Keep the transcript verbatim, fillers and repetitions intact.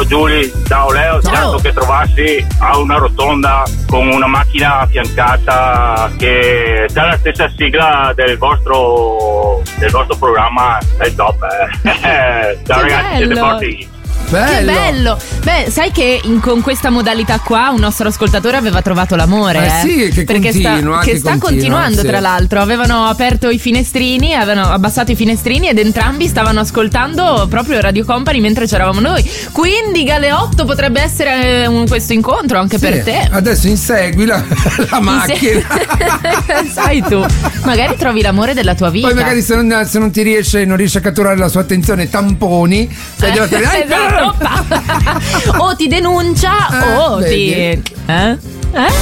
Ciao Giulia, ciao Leo, certo che trovassi a una rotonda con una macchina affiancata che c'ha la stessa sigla del vostro del vostro programma, è top. Eh. Ciao che ragazzi, bello. siete forti. Bello. Che bello. Beh, sai che in, con questa modalità qua un nostro ascoltatore aveva trovato l'amore, eh, eh? sì, che perché continua, sta, che che sta continua, continuando sì. Tra l'altro avevano aperto i finestrini, avevano abbassato i finestrini ed entrambi stavano ascoltando proprio Radio Company mentre c'eravamo noi. Quindi Galeotto potrebbe essere un, questo incontro anche Sì, per te. adesso insegui la, la macchina. Sai tu, magari trovi l'amore della tua vita. Poi magari se non, se non ti riesce, non riesci a catturare la sua attenzione, tamponi, sei Eh, esatto. O ti denuncia Eh, o vedi. ti eh? Eh?